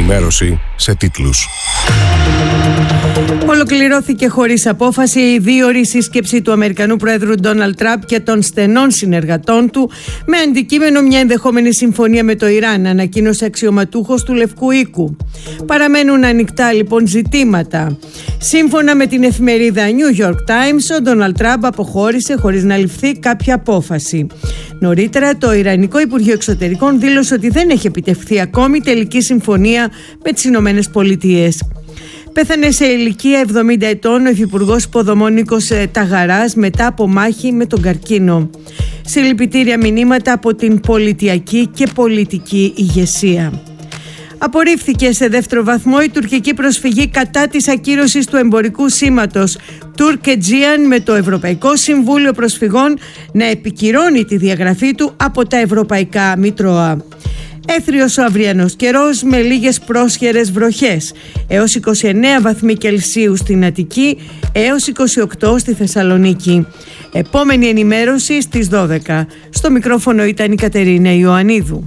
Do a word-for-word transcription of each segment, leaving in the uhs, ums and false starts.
ενημέρωση σε τίτλους. Ολοκληρώθηκε χωρίς απόφαση η δίωρη σύσκεψη του Αμερικανού Πρόεδρου Ντόναλντ Τραμπ και των στενών συνεργατών του με αντικείμενο μια ενδεχόμενη συμφωνία με το Ιράν, ανακοίνωσε αξιωματούχος του Λευκού Οίκου. Παραμένουν ανοιχτά λοιπόν ζητήματα. Σύμφωνα με την εφημερίδα New York Times, ο Ντόναλντ Τραμπ αποχώρησε χωρίς να ληφθεί κάποια απόφαση. Νωρίτερα, το Ιρανικό Υπουργείο Εξωτερικών δήλωσε ότι δεν έχει επιτευχθεί ακόμη τελική συμφωνία με τις Ηνωμένες Πολιτείες. Πέθανε σε ηλικία εβδομήντα ετών ο Υφυπουργός Υποδομών Νίκος Ταγαράς μετά από μάχη με τον καρκίνο. Συλληπιτήρια μηνύματα από την πολιτιακή και πολιτική ηγεσία. Απορρίφθηκε σε δεύτερο βαθμό η τουρκική προσφυγή κατά της ακύρωσης του εμπορικού σήματος Turk-Aegean, με το Ευρωπαϊκό Συμβούλιο Προσφυγών να επικυρώνει τη διαγραφή του από τα ευρωπαϊκά μητρώα. Έθριος ο αυριανός καιρός με λίγες πρόσχερες βροχές, έως είκοσι εννέα βαθμοί Κελσίου στην Αττική, έως είκοσι οκτώ στη Θεσσαλονίκη. Επόμενη ενημέρωση στις δώδεκα. Στο μικρόφωνο ήταν η Κατερίνα Ιωαννίδου.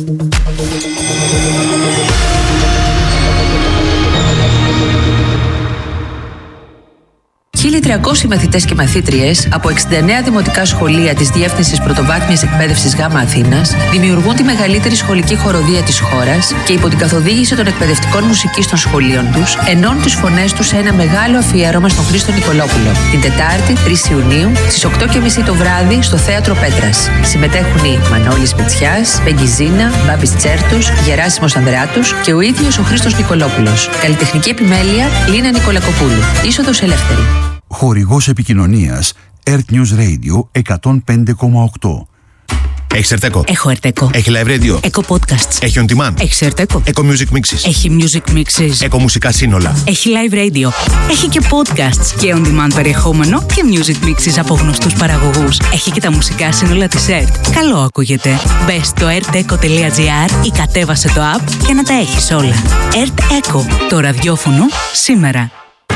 χίλια τριακόσιοι μαθητές και μαθήτριες από εξήντα εννέα δημοτικά σχολεία της Διεύθυνσης Πρωτοβάθμιας Εκπαίδευσης ΓΑΜΑ Αθήνας δημιουργούν τη μεγαλύτερη σχολική χοροδία της χώρας και υπό την καθοδήγηση των εκπαιδευτικών μουσικής των σχολείων τους ενώνουν τις φωνές τους σε ένα μεγάλο αφιέρωμα στον Χρήστο Νικολόπουλο την Τετάρτη τρεις Ιουνίου στις οκτώ και μισή το βράδυ στο Θέατρο Πέτρας. Συμμετέχουν οι Μανώλης Μητσιάς, Πεγκιζίνα, Μπάμπης Τσέρτους, Γεράσιμος Ανδρεάτους και ο ίδιος ο Χρήστος Νικολόπουλος. Καλλιτεχνική επιμέλεια Λίνα Νικολακοπούλου. Είσοδος ελεύθερη. Χορηγός επικοινωνίας Earth News Radio εκατόν πέντε κόμμα οκτώ. Έχεις Ερτέκο? Έχω Ερτέκο. Έχει live radio? Έχω podcasts. Έχει on demand? Έχει Ερτέκο. Eco music mixes? Έχει music mixes. Eco μουσικά σύνολα? Έχει live radio. Έχει και podcasts και on demand περιεχόμενο και music mixes από γνωστούς παραγωγούς. Έχει και τα μουσικά σύνολα της ΕΡΤ. Καλό ακούγεται. Μπες στο ερτέκο τελεία τζι άρ ή κατέβασε το app για να τα έχεις όλα. ΕΡΤ Eco. Το ραδιόφωνο σήμερα.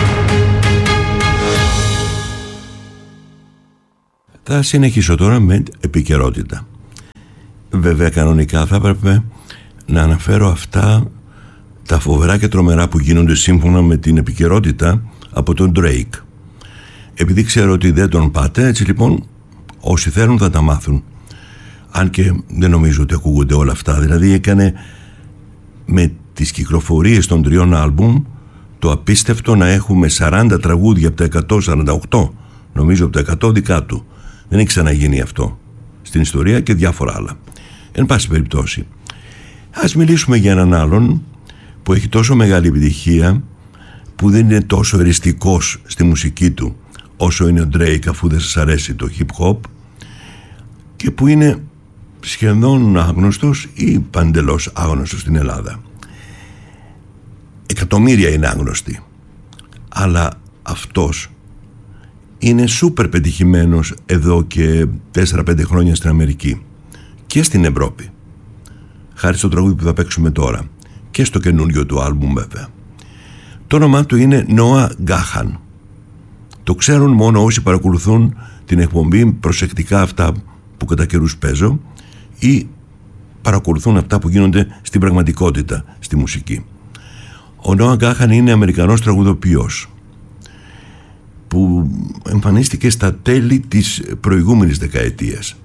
Θα συνεχίσω τώρα με επικαιρότητα. Βέβαια κανονικά θα έπρεπε να αναφέρω αυτά τα φοβερά και τρομερά που γίνονται σύμφωνα με την επικαιρότητα από τον Drake. Επειδή ξέρω ότι δεν τον πάτε, έτσι λοιπόν όσοι θέλουν θα τα μάθουν. Αν και δεν νομίζω ότι ακούγονται όλα αυτά. Δηλαδή έκανε με τις κυκλοφορίες των τριών άλμπουμ το απίστευτο να έχουμε σαράντα τραγούδια από τα εκατόν σαράντα οκτώ, νομίζω από τα εκατό δικά του. Δεν έχει ξαναγίνει αυτό στην ιστορία και διάφορα άλλα. Εν πάση περιπτώσει, ας μιλήσουμε για έναν άλλον που έχει τόσο μεγάλη επιτυχία, που δεν είναι τόσο εριστικός στη μουσική του όσο είναι ο Drake, αφού δεν σας αρέσει το hip hop, και που είναι σχεδόν άγνωστος ή παντελώς άγνωστος στην Ελλάδα. Εκατομμύρια είναι άγνωστοι, αλλά αυτός είναι σούπερ πετυχημένος εδώ και τέσσερα πέντε χρόνια στην Αμερική και στην Ευρώπη, χάρη στο τραγούδι που θα παίξουμε τώρα και στο καινούριο του άλμπουμ βέβαια. Το όνομά του είναι Noah Gahan. Το ξέρουν μόνο όσοι παρακολουθούν την εκπομπή προσεκτικά, αυτά που κατά καιρούς παίζω, ή παρακολουθούν αυτά που γίνονται στην πραγματικότητα στη μουσική. Ο Noah Gahan είναι Αμερικανός τραγουδοποιός που εμφανίστηκε στα τέλη της προηγούμενης δεκαετίας.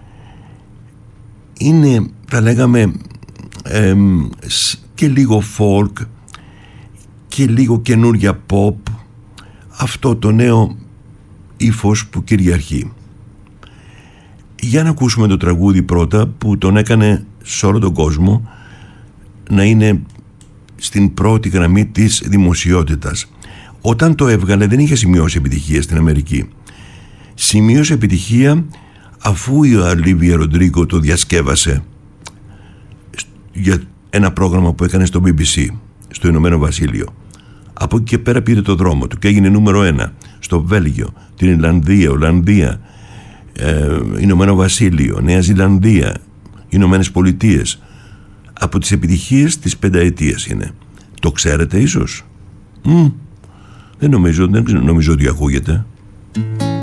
Είναι, θα λέγαμε, ε, και λίγο folk και λίγο καινούρια pop, αυτό το νέο ύφος που κυριαρχεί. Για να ακούσουμε το τραγούδι πρώτα, που τον έκανε σε όλο τον κόσμο να είναι στην πρώτη γραμμή της δημοσιότητας. Όταν το έβγαλε δεν είχε σημειώσει επιτυχία στην Αμερική. Σημείωσε επιτυχία αφού η Ολίβια Ροντρίγκο το διασκεύασε για ένα πρόγραμμα που έκανε στο μπι μπι σι στο Ηνωμένο Βασίλειο. Από εκεί και πέρα πήρε το δρόμο του και έγινε νούμερο ένα στο Βέλγιο, την Ιρλανδία, Ολλανδία, ε, Ηνωμένο Βασίλειο, Νέα Ζηλανδία, Ηνωμένες Πολιτείες. Από τις επιτυχίες της πενταετίας είναι. Το ξέρετε ίσως? Mm. Δεν νομίζω, δεν νομίζω ότι ακούγεται.